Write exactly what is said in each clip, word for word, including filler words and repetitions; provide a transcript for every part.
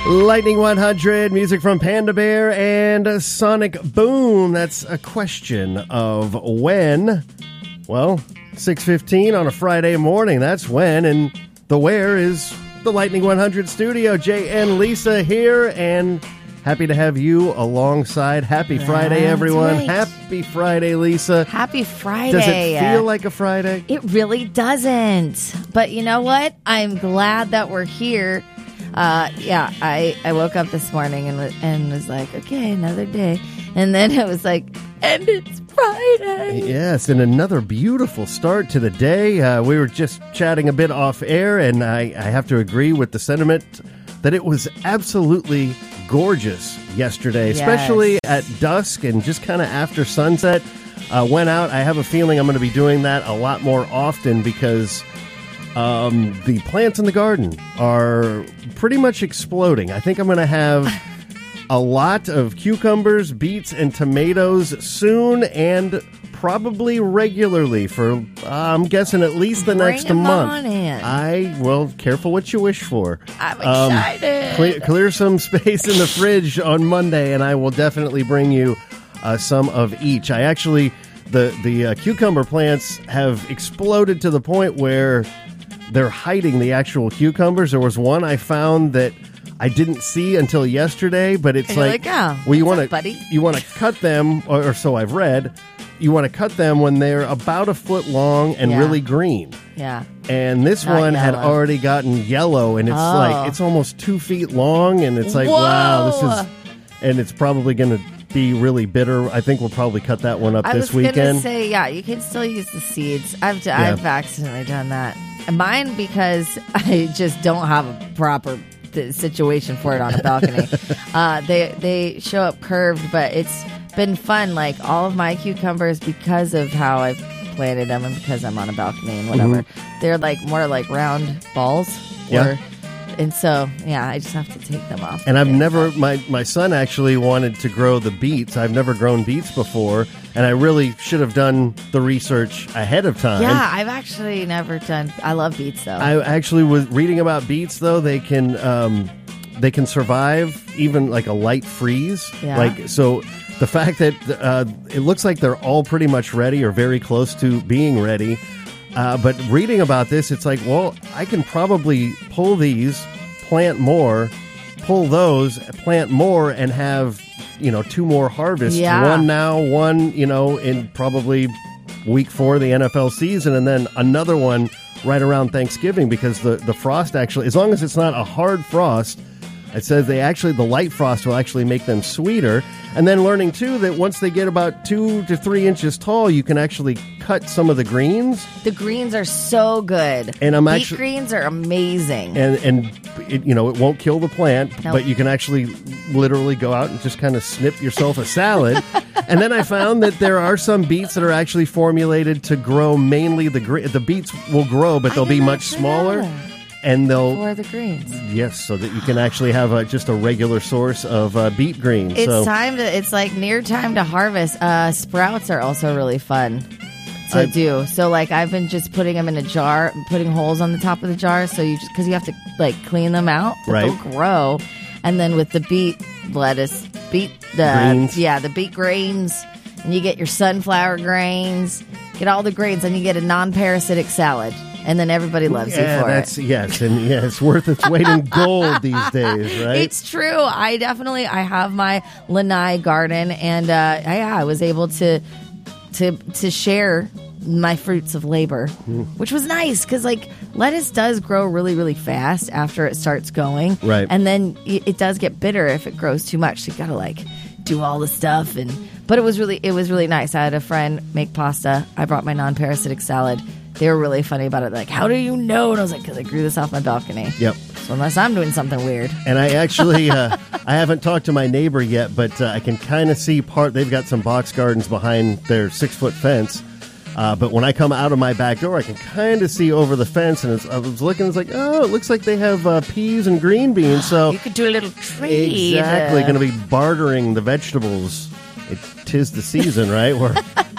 Lightning one hundred, music from Panda Bear and Sonic Boom. That's a question of when. Well, six fifteen on a Friday morning, that's when. And the where is the Lightning one hundred studio. Jay and Lisa here, and happy to have you alongside. Happy Friday, That's everyone. right. Happy Friday, Lisa. Happy Friday. Does it feel like a Friday? It really doesn't. But you know what? I'm glad that we're here. Uh, yeah, I, I woke up this morning and, was- and was like, okay, another day. And then it was like, and it's Friday. Yes, and another beautiful start to the day. Uh, we were just chatting a bit off air, and I, I have to agree with the sentiment that it was absolutely gorgeous yesterday, Yes. especially at dusk and just kind of after sunset. Uh, went out. I have a feeling I'm going to be doing that a lot more often because um, the plants in the garden are pretty much exploding. I think I'm going to have a lot of cucumbers, beets, and tomatoes soon, and probably regularly for, uh, I'm guessing, at least the Bring next 'em month. on in. I, well, careful what you wish for. I'm Um, excited. Clear, clear some space in the fridge on Monday, and I will definitely bring you uh, some of each. I actually, the, the uh, cucumber plants have exploded to the point where they're hiding the actual cucumbers. There was one I found that I didn't see until yesterday, but it's And you're like, like, oh, well, you what's want up, buddy? to you want to cut them, or, or so I've read. You want to cut them when they're about a foot long and Yeah. really green. Yeah. And this Not one had yellow. already gotten yellow, and it's Oh. like it's almost two feet long, and it's like, wow, this Whoa. is, and it's probably going to be really bitter. I think we'll probably cut that one up I this was weekend. gonna say, yeah, you can still use the seeds. I've d- I've accidentally done that. Mine because I just don't have a proper th- situation for it on a balcony. uh, they they show up curved, but it's been fun. Like all of my cucumbers, because of how I've planted them and because I'm on a balcony and whatever, they're like more like round balls. Mm-hmm. Yeah. Or, and so, yeah, I just have to take them off. And I've Yeah. never, my, my son actually wanted to grow the beets. I've never grown beets before, and I really should have done the research ahead of time. Yeah, I've actually never done. I love beets though. I actually was reading about beets, though. They can um, they can survive even like a light freeze. Yeah. Like, so the fact that uh, it looks like they're all pretty much ready or very close to being ready. Uh, but reading about this, it's like, well, I can probably pull these, plant more, pull those, plant more, and have, you know, two more harvests. Yeah. One now, one, you know, in probably week four of the N F L season, and then another one right around Thanksgiving, because the, the frost actually, as long as it's not a hard frost, it says they actually, the light frost will actually make them sweeter. And then learning, too, that once they get about two to three inches tall, you can actually cut some of the greens. The greens are so good. And I'm Beet actually- greens are amazing. And, and it, you know, it won't kill the plant, Nope. but you can actually literally go out and just kind of snip yourself a salad. And then I found that there are some beets that are actually formulated to grow mainly the gre- the beets will grow, but they'll I be didn't much actually smaller. know that. And they'll, For the greens. yes, so that you can actually have a, just a regular source of uh, beet greens. It's so time to. It's like near time to harvest. Uh, sprouts are also really fun to I- do. So like I've been just putting them in a jar, putting holes on the top of the jar. So you just because you have to like clean them out, but Right. they'll grow. And then with the beet lettuce, beet the Greens. yeah the beet grains, and you get your sunflower grains, get all the grains, and you get a non-parasitic salad. And then everybody loves yeah, you for that's it. yes, and yeah, it's worth its weight in gold these days, right? It's true. I definitely I have my lanai garden, and uh, yeah, I was able to to to share my fruits of labor, which was nice because like lettuce does grow really really fast after it starts going, Right. And then it, it does get bitter if it grows too much. So you gotta like do all the stuff, and but it was really it was really nice. I had a friend make pasta. I brought my non-parasitic salad. They were really funny about it. Like, how do you know? And I was like, because I grew this off my balcony. Yep. So unless I'm doing something weird. And I actually, uh, I haven't talked to my neighbor yet, but uh, I can kind of see part. They've got some box gardens behind their six foot fence. Uh, but when I come out of my back door, I can kind of see over the fence, and it's, I was looking. It's like, oh, it looks like they have uh, peas and green beans. So You could do a little trade. exactly, going to be bartering the vegetables. It tis the season, right? Where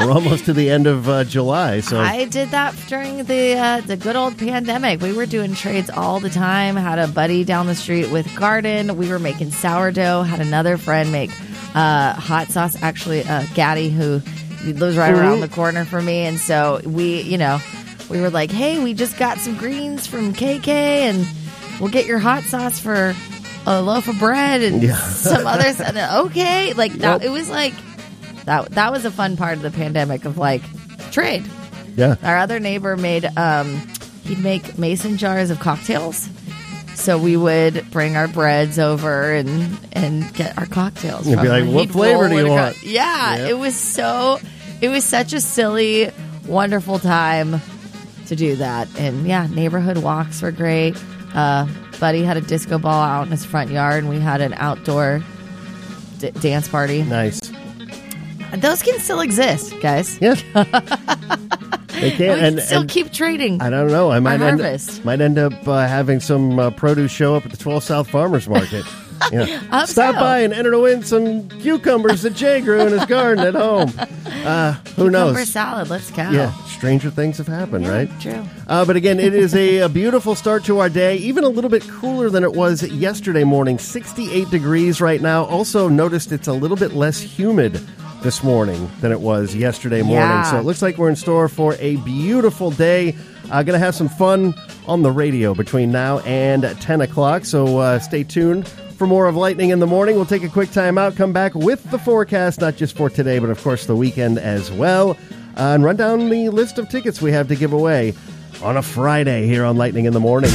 We're almost to the end of uh, July. So I did that during the uh, the good old pandemic. We were doing trades all the time. Had a buddy down the street with garden. We were making sourdough. Had another friend make uh, hot sauce. Actually, uh, Gaddy, who lives right around the corner from me. And so we, you know, we were like, hey, we just got some greens from K K and we'll get your hot sauce for a loaf of bread and yeah. some others. And okay. Like that, yep. It was like, that, that was a fun part of the pandemic of like trade. Yeah. Our other neighbor made, um, he'd make mason jars of cocktails. So we would bring our breads over and, and get our cocktails. You'd be like, what flavor do you want? Yeah, yep. It was so, it was such a silly, wonderful time to do that. And yeah, neighborhood walks were great. Uh, Buddy had a disco ball out in his front yard, and we had an outdoor d- dance party. Nice. Those can still exist, guys. Yeah. They can, and we and can still and keep trading. I don't know. I might end harvest. up, might end up uh, having some uh, produce show up at the twelve South Farmers Market. Yeah. Stop so. by and enter to win some cucumbers that Jay grew in his garden at home. Uh, who Cucumber knows? Cucumber salad. Let's go. Yeah, stranger things have happened, yeah, right? True. Uh, but again, it is a, a beautiful start to our day. Even a little bit cooler than it was yesterday morning. sixty-eight degrees right now. Also noticed it's a little bit less humid this morning than it was yesterday morning. Yeah. So it looks like we're in store for a beautiful day. Uh, going to have some fun on the radio between now and ten o'clock. So uh, stay tuned for more of Lightning in the Morning. We'll take a quick time out, come back with the forecast, not just for today, but of course the weekend as well. Uh, and run down the list of tickets we have to give away on a Friday here on Lightning in the Morning.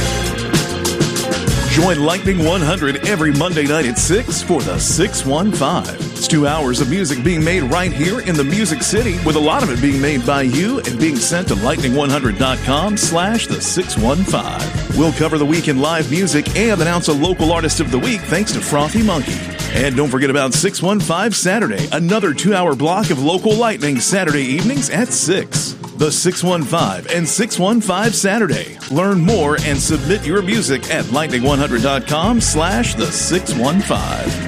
Join Lightning one hundred every Monday night at six for the six one five. It's two hours of music being made right here in the Music City, with a lot of it being made by you and being sent to lightning one hundred dot com slash the six one five. We'll cover the week in live music and announce a local artist of the week thanks to Frothy Monkey. And don't forget about six one five Saturday, another two-hour block of local Lightning Saturday evenings at six. The six one five and six one five Saturday. Learn more and submit your music at lightning one hundred dot com slash the six one five.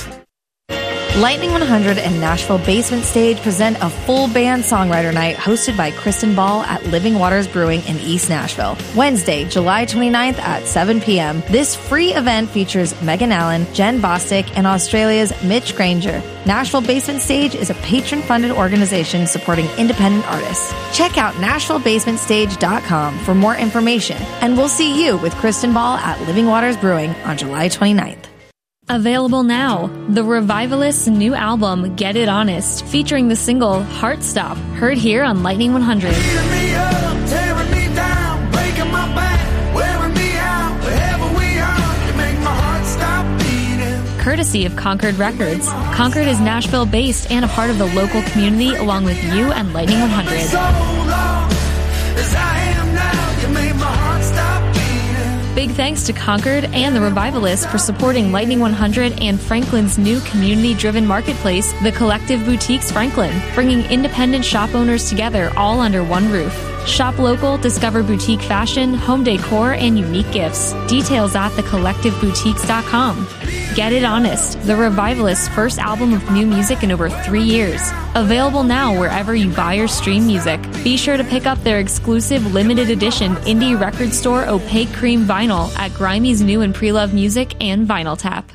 Lightning one hundred and Nashville Basement Stage present a full band songwriter night hosted by Kristen Ball at Living Waters Brewing in East Nashville. Wednesday, July twenty-ninth at seven p.m. This free event features Megan Allen, Jen Bostic, and Australia's Mitch Granger. Nashville Basement Stage is a patron-funded organization supporting independent artists. Check out nashville basement stage dot com for more information, and we'll see you with Kristen Ball at Living Waters Brewing on July twenty-ninth. Available now, The Revivalists' new album, Get It Honest, featuring the single Heart Stop, heard here on Lightning one hundred. Tearing me up, tearing me down, breaking my back, wearing me out, wherever we are, you make my heart stop beating. Courtesy of Concord Records. Concord is Nashville-based and a part of the local community, along with you and Lightning one hundred. So long as I am now, you make my heart stop beating. Big thanks to Concord and the Revivalists for supporting Lightning one hundred and Franklin's new community-driven marketplace, The Collective Boutiques Franklin, bringing independent shop owners together all under one roof. Shop local, discover boutique fashion, home decor, and unique gifts. Details at the collective boutiques dot com. Get It Honest, the Revivalists' first album of new music in over three years. Available now wherever you buy or stream music. Be sure to pick up their exclusive limited edition indie record store Opaque Cream vinyl at Grimey's new and pre-loved music and Vinyl Tap.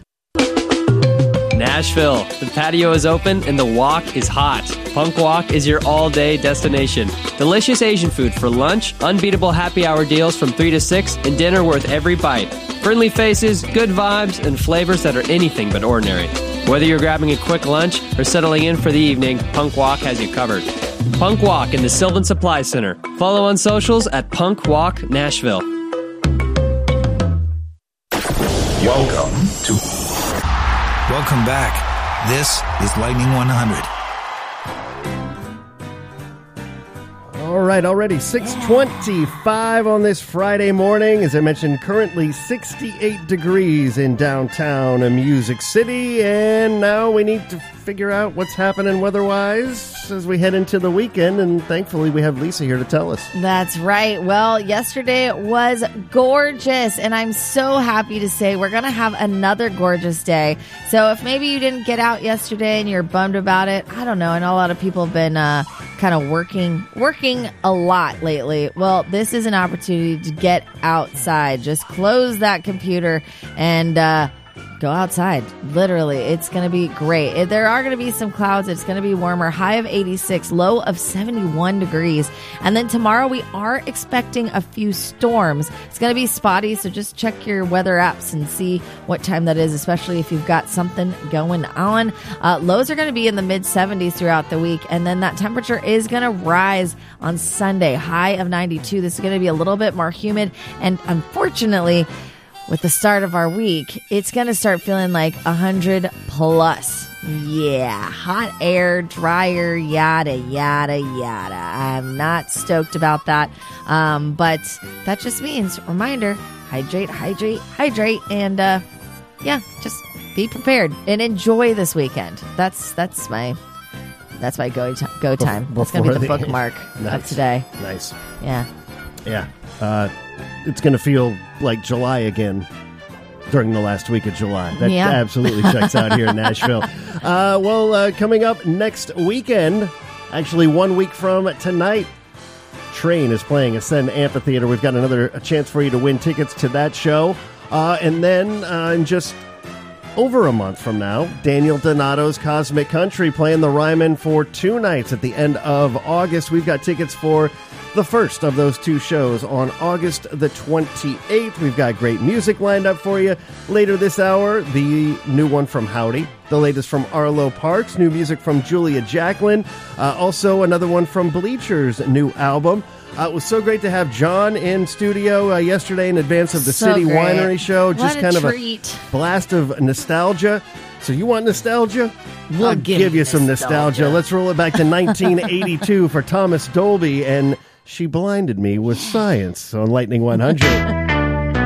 Nashville. The patio is open and the walk is hot. Punk Walk is your all-day destination. Delicious Asian food for lunch, unbeatable happy hour deals from three to six, and dinner worth every bite. Friendly faces, good vibes, and flavors that are anything but ordinary. Whether you're grabbing a quick lunch or settling in for the evening, Punk Walk has you covered. Punk Walk in the Sylvan Supply Center. Follow on socials at Punk Walk Nashville. Welcome to... Welcome back. This is Lightning one hundred. All right, already six twenty-five on this Friday morning. As I mentioned, currently sixty-eight degrees in downtown Music City. And now we need to figure out what's happening weather-wise as we head into the weekend. And thankfully, we have Lisa here to tell us. That's right. Well, yesterday was gorgeous. And I'm so happy to say we're going to have another gorgeous day. So if maybe you didn't get out yesterday and you're bummed about it, I don't know. I know a lot of people have been uh, kind of working working a lot lately. Well, this is an opportunity to get outside. Just close that computer and uh, go outside. Literally, it's going to be great. There are going to be some clouds. It's going to be warmer. High of eighty-six, low of seventy-one degrees. And then tomorrow we are expecting a few storms. It's going to be spotty, so just check your weather apps and see what time that is, especially if you've got something going on. Uh, lows are going to be in the mid seventies throughout the week, and then that temperature is going to rise on Sunday. High of ninety-two. This is going to be a little bit more humid, and unfortunately, with the start of our week, it's going to start feeling like one hundred plus. Yeah, hot air, drier, yada, yada, yada. I'm not stoked about that. Um, but that just means, reminder, hydrate, hydrate, hydrate. And uh, yeah, just be prepared and enjoy this weekend. That's that's my that's my go, t- go time. That's going to be the, the bookmark nice. Of today. Nice. Yeah. Yeah. Uh, it's going to feel like July again during the last week of July. That yeah. absolutely checks out here in Nashville. Uh, well, uh, coming up next weekend, actually one week from tonight, Train is playing Ascend Amphitheater. We've got another a chance for you to win tickets to that show. Uh, and then uh, in just over a month from now, Daniel Donato's Cosmic Country playing the Ryman for two nights at the end of August. We've got tickets for the first of those two shows on August the twenty-eighth. We've got great music lined up for you. Later this hour, the new one from Howdy, the latest from Arlo Parks, new music from Julia Jacklin, uh, also another one from Bleacher's new album. Uh, it was so great to have John in studio uh, yesterday in advance of the so City great. Winery show. Just what a kind treat. of a blast of nostalgia. So you want nostalgia? We'll I'll give, give you nostalgia. some nostalgia. Let's roll it back to nineteen eighty-two for Thomas Dolby and She Blinded Me with Science on Lightning one hundred.